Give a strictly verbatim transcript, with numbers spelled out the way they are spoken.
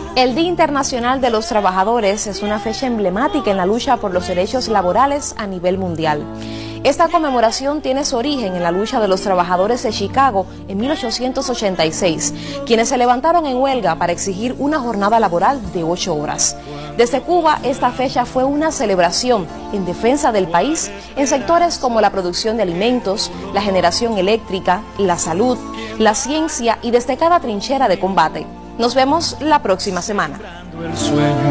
El Día Internacional de los Trabajadores es una fecha emblemática en la lucha por los derechos laborales a nivel mundial. Esta conmemoración tiene su origen en la lucha de los trabajadores de Chicago en mil ochocientos ochenta y seis, quienes se levantaron en huelga para exigir una jornada laboral de ocho horas. Desde Cuba, esta fecha fue una celebración en defensa del país en sectores como la producción de alimentos, la generación eléctrica, la salud, la ciencia y desde cada trinchera de combate. Nos vemos la próxima semana.